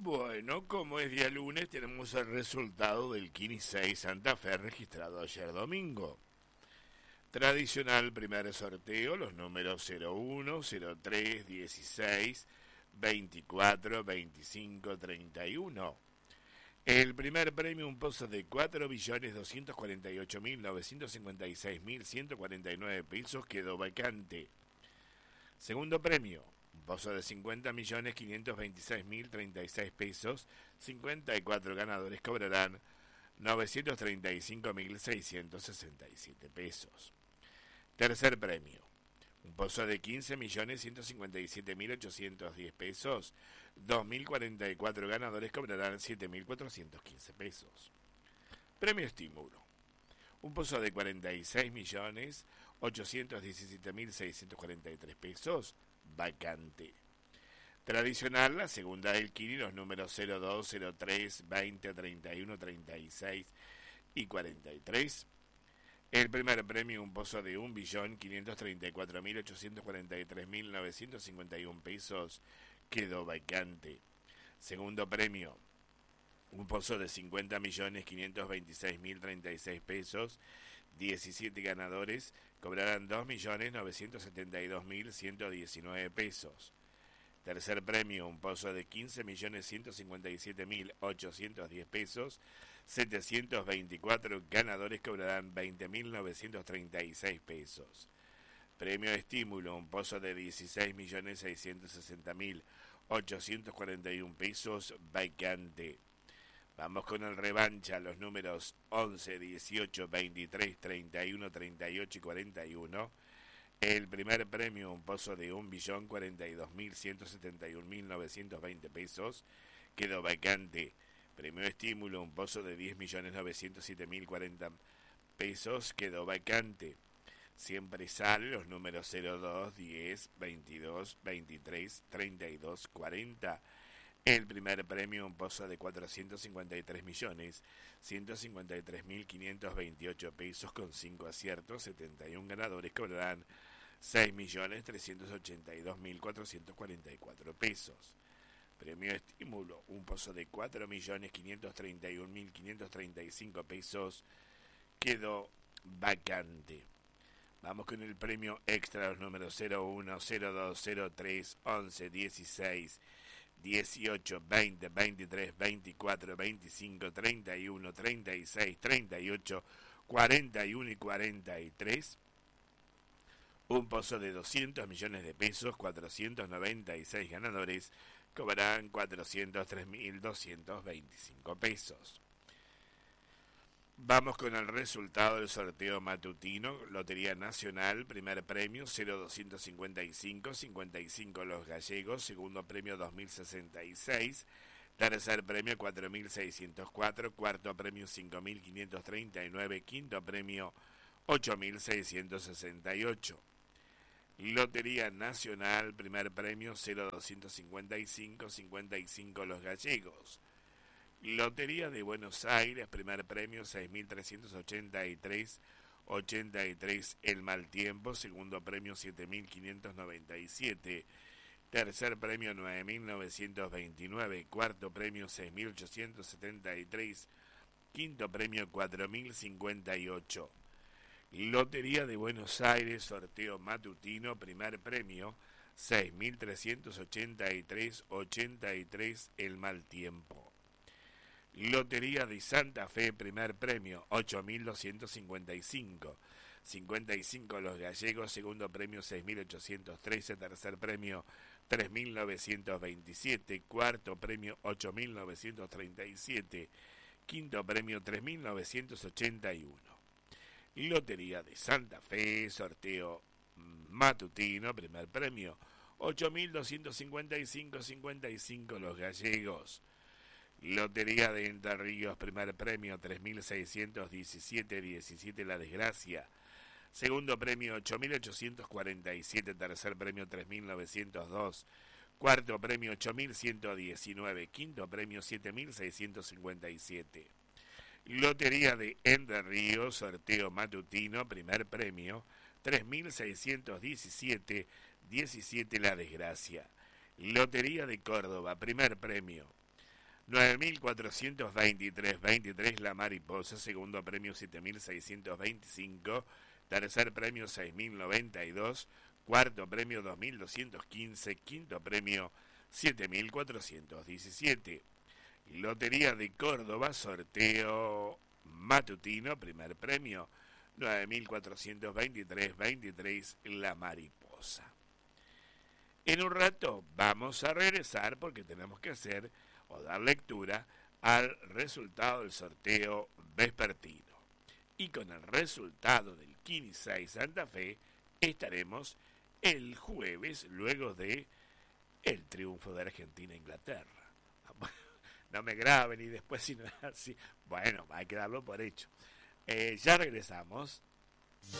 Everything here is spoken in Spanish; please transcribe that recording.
Bueno, como es día lunes, tenemos el resultado del Kini 6 Santa Fe registrado ayer domingo. Tradicional primer sorteo, los números 01, 03, 16, 24, 25, 31. El primer premio, un pozo de 4.248.956.149 pesos, quedó vacante. Segundo premio, un pozo de 50.526.036 pesos, 54 ganadores cobrarán 935.667 pesos. Tercer premio, un pozo de 15.157.810 pesos, 2.044 ganadores cobrarán 7.415 pesos. Premio estímulo, un pozo de 46.817.643 pesos, vacante. Tradicional, la segunda del Kini, los números 02, 03, 20, 31, 36 y 43. El primer premio, un pozo de 1.534.843.951 pesos, quedó vacante. Segundo premio, un pozo de 50.526.036 pesos, 17 ganadores cobrarán 2.972.119 pesos. Tercer premio, un pozo de 15.157.810 pesos, 724 ganadores cobrarán 20.936 pesos. Premio estímulo, un pozo de 16.660.841 pesos, vacante. Vamos con el revancha, los números 11, 18, 23, 31, 38 y 41. El primer premio, un pozo de 1.042.171.920 pesos, quedó vacante. Premio estímulo, un pozo de 10.907.040 pesos, quedó vacante. Siempre sale los números 02, 10, 22, 23, 32, 40. El primer premio, un pozo de 453.153.528 pesos con 5 aciertos, 71 ganadores cobrarán 6.382.444 pesos. Premio estímulo, un pozo de 4.531.535 pesos, quedó vacante. Vamos con el premio extra, los números 01, 02, 03, 11, 16, 18, 20, 23, 24, 25, 31, 36, 38, 41 y 43. Un pozo de 200 millones de pesos, 496 ganadores cobrarán 403.225 pesos. Vamos con el resultado del sorteo matutino. Lotería Nacional, primer premio 0.255, 55 Los Gallegos, segundo premio 2.066, tercer premio 4.604, cuarto premio 5.539, quinto premio 8.668. Lotería Nacional, primer premio 0.255, 55 Los Gallegos. Lotería de Buenos Aires, primer premio 6.383, 83 El Mal Tiempo, segundo premio 7.597, tercer premio 9.929, cuarto premio 6.873, quinto premio 4.058. Lotería de Buenos Aires, sorteo matutino, primer premio 6.383, 83 El Mal Tiempo. Lotería de Santa Fe, primer premio 8.255, 55 Los Gallegos, segundo premio 6.813, tercer premio 3.927, cuarto premio 8.937, quinto premio 3.981. Lotería de Santa Fe, sorteo matutino, primer premio 8.255, 55 Los Gallegos. Lotería de Entre Ríos, primer premio 3.617, 17 La Desgracia, segundo premio 8.847, tercer premio 3.902, cuarto premio 8.119, quinto premio 7.657. Lotería de Entre Ríos, sorteo matutino, primer premio 3.617, 17 La Desgracia. Lotería de Córdoba, primer premio 9.423.23 la mariposa, segundo premio 7.625, tercer premio 6.092, cuarto premio 2.215, quinto premio 7.417. Lotería de Córdoba, sorteo matutino, primer premio 9.423.23 la mariposa. En un rato vamos a regresar porque tenemos que hacer o dar lectura al resultado del sorteo vespertino. Y con el resultado del Kini 6 Santa Fe estaremos el jueves luego de el triunfo de Argentina e Inglaterra. No me graben y después si no es así, bueno, hay que darlo por hecho. Ya regresamos.